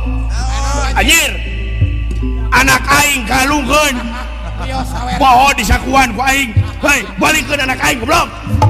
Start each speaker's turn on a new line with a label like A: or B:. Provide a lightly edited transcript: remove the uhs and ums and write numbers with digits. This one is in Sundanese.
A: anjir anak aing kalungkeun pohon disakuan ku aing hei balikeun anak aing goblok